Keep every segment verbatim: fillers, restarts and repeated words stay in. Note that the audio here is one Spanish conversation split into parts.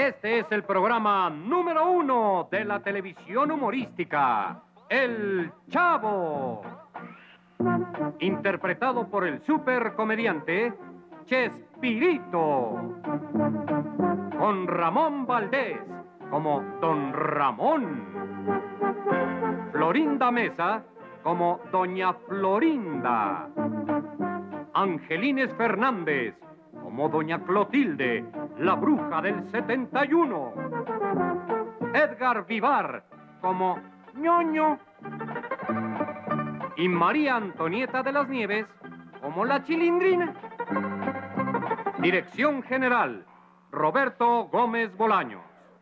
Este es el programa número uno de la televisión humorística, El Chavo. Interpretado por el supercomediante Chespirito. Con Ramón Valdés como Don Ramón. Florinda Mesa como Doña Florinda. Angelines Fernández como Doña Clotilde, la bruja del setenta y uno. Edgar Vivar como Ñoño. Y María Antonieta de las Nieves como la Chilindrina. Dirección General, Roberto Gómez Bolaños.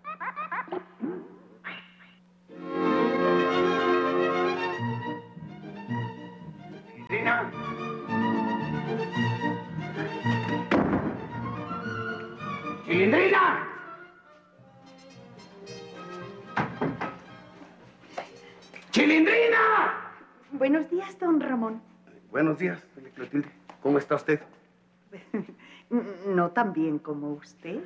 Chilindrina. ¡Chilindrina! ¡Chilindrina! Buenos días, don Ramón. Buenos días, doña Clotilde. ¿Cómo está usted? No tan bien como usted.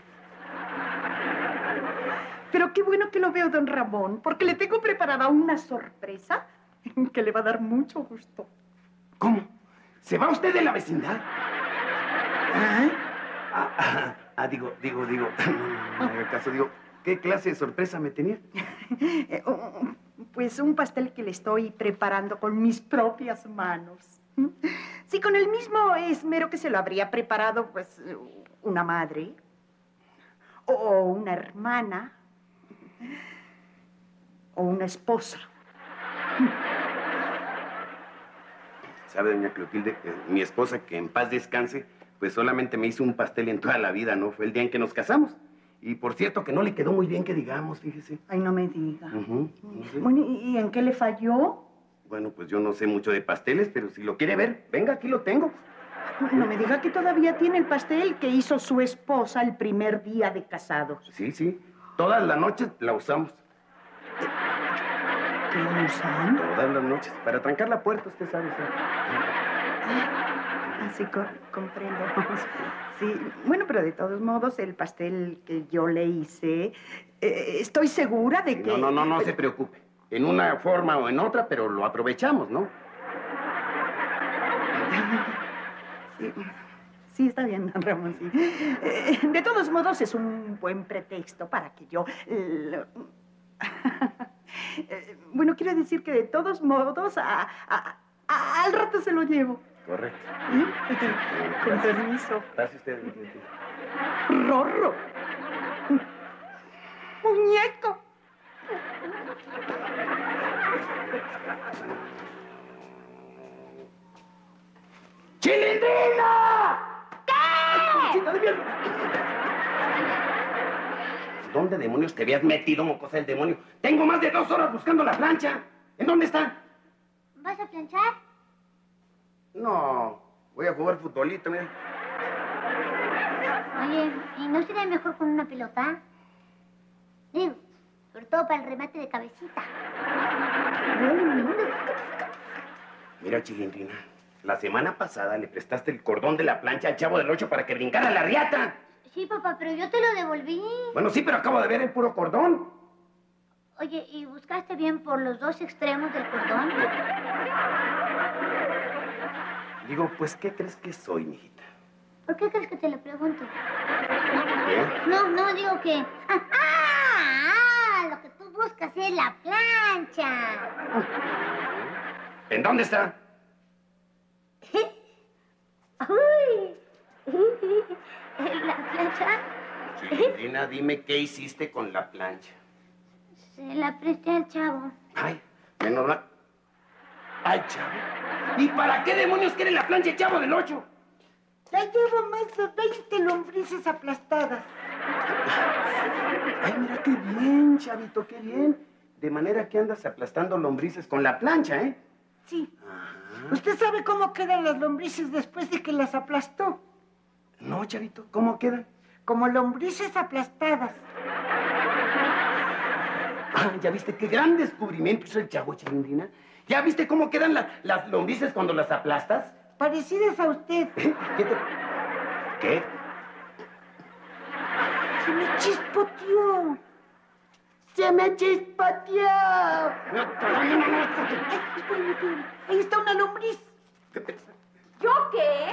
Pero qué bueno que lo veo, don Ramón, porque le tengo preparada una sorpresa que le va a dar mucho gusto. ¿Cómo? ¿Se va usted de la vecindad? ¿Ah? Ah, ah, ah digo, digo, digo. No, no, no, haga caso, digo. ¿Qué clase de sorpresa me tenía? Pues un pastel que le estoy preparando con mis propias manos. Sí, con el mismo esmero que se lo habría preparado, pues, una madre. O una hermana. O una esposa. ¿Sabe, doña Clotilde? Eh, mi esposa, que en paz descanse, pues solamente me hizo un pastel en toda la vida, ¿no? Fue el día en que nos casamos. Y por cierto, que no le quedó muy bien que digamos, fíjese. Ay, no me diga. Uh-huh, no sé. Bueno, ¿y en qué le falló? Bueno, pues yo no sé mucho de pasteles, pero si lo quiere ver, venga, aquí lo tengo. No me diga que todavía tiene el pastel que hizo su esposa el primer día de casados. Sí, sí. Todas las noches la usamos. ¿Qué lo usan? Todas las noches. Para trancar la puerta, usted sabe, ¿sabe? Así co comprendo. Sí, bueno, pero de todos modos, el pastel que yo le hice, eh, estoy segura de que... No, no, no, no se preocupe. En una forma o en otra, pero lo aprovechamos, ¿no? Sí, sí, está bien, don Ramón, sí. Eh, de todos modos, es un buen pretexto para que yo... Lo... eh, bueno, quiero decir que de todos modos, a, a, a, al rato se lo llevo. Correcto. ¿Sí? Con permiso. Gracias usted. Rorro. Muñeco. ¡Chilindrina! ¿Qué? ¡Chica de mierda! ¿Dónde demonios te habías metido, mocosa del demonio? Tengo más de dos horas buscando la plancha. ¿En dónde está? ¿Vas a planchar? No, voy a jugar futbolito, mira. Oye, ¿y no sería mejor con una pelota? Digo, sobre todo para el remate de cabecita. Mira, Chilindrina, la semana pasada le prestaste el cordón de la plancha al Chavo del Ocho para que brincara la riata. Sí, papá, pero yo te lo devolví. Bueno, sí, pero acabo de ver el puro cordón. Oye, ¿y buscaste bien por los dos extremos del cordón? Digo, pues, ¿qué crees que soy, mijita? ¿Por qué crees que te lo pregunto? ¿Qué? No, no, digo que... ¡Ah! ah lo que tú buscas es la plancha. ¿En dónde está? ¡Uy! ¿La plancha? Chilindrina, dime qué hiciste con la plancha. Se la presté al Chavo. Ay, menos mal. ¿Al Chavo? ¿Y para qué demonios quiere la plancha el Chavo del Ocho? Ya llevo más de veinte lombrices aplastadas. Ay, mira qué bien, Chavito, qué bien. De manera que andas aplastando lombrices con la plancha, ¿eh? Sí. Ajá. ¿Usted sabe cómo quedan las lombrices después de que las aplastó? No, Chavito, ¿cómo quedan? Como lombrices aplastadas. Ah, ¿ya viste qué gran descubrimiento hizo el Chavo, Chilindrina? ¿Ya viste cómo quedan la, las lombrices cuando las aplastas? Parecidas a usted. ¿Qué te...? ¿Qué? me chispoteó. ¡Se me chispoteó! No, Carolina, no. Espérame, espérame. Ahí está una lombriz. ¿Yo qué?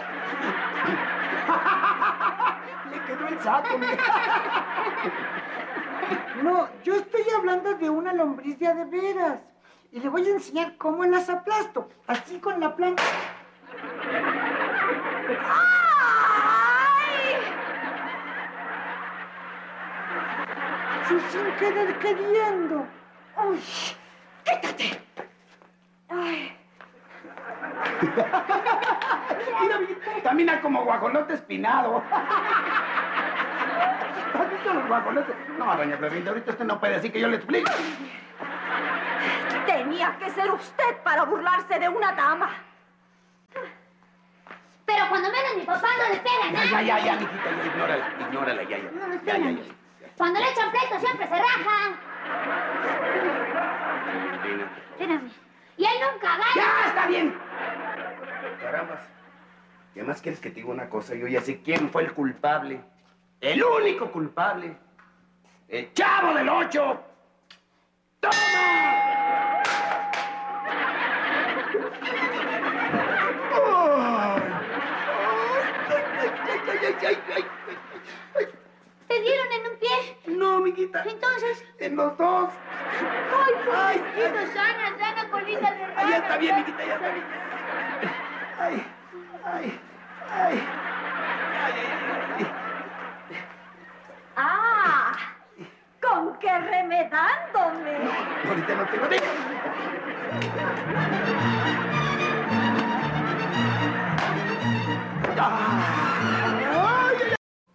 Le quedó el saco, mira. No, yo estoy hablando de una lombriz de a de veras. Y le voy a enseñar cómo las aplasto. Así con la planta. ¡Ay! Sí, sin querer queriendo. ¡Uy! ¡Quítate! ¡Ay! Mira, mira, camina como guajolote espinado. ¿Has visto los guajolotes? No, doña Florinda, ahorita usted no puede decir que yo le explique. Tenía que ser usted para burlarse de una dama. Pero cuando menos mi papá no le pega Ya, nada. ya, ya, ya, mijita, ya, ignórala, ignórala, ya, ya. No, no, Ya, ya, espérame. ya. Cuando le echan pleito siempre se raja. Florinda. Espérame. Y él nunca gana. ¡Ya, está bien! Carambas. ¿Qué más quieres que te diga una cosa? Yo ya sé quién fue el culpable. El único culpable. El Chavo del Ocho. ¡Toma! ¿Te dieron en un pie? No, amiguita. Entonces. En los dos. ¡Ay, pobrecito! Sana, sana, colita de rana. Ay, ya está bien, amiguita, ya está bien. Ay, ay, ay. Ay, ay, ay. ¡Ah! ¡Con qué remedándome! Ahorita no tengo de... ¡Ah!